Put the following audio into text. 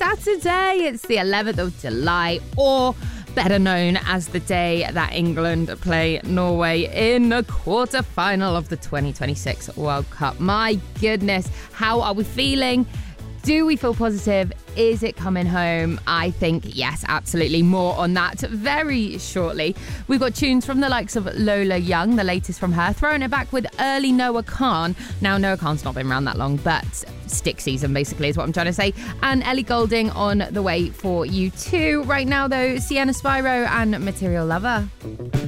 Saturday. It's the 11th of July, or better known as the day that England play Norway in the quarter-final of the 2026 World Cup. My goodness, how are we feeling? Do we feel positive? Is it coming home? I think yes, absolutely. More on that very shortly. We've got tunes from the likes of Lola Young, the latest from her, throwing it back with early Noah Khan. Now, Noah Khan's not been around that long, but stick season basically is what I'm trying to say. And Ellie Goulding on the way for you too. Right now though, Sienna Spyro and Material Lover.